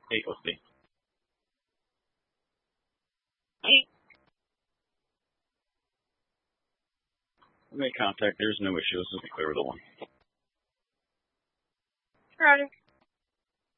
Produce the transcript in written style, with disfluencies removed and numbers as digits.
Hey, let's see. Make contact. There's no issue. This is the clear the one. Right.